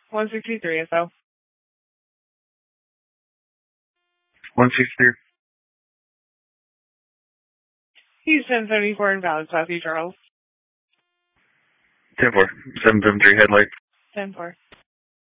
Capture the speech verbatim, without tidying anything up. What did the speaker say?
one sixty-three, so. one sixty-three. He's ten seventy-four invalid, Southie Charles. ten four. seven seven three headlight. ten four.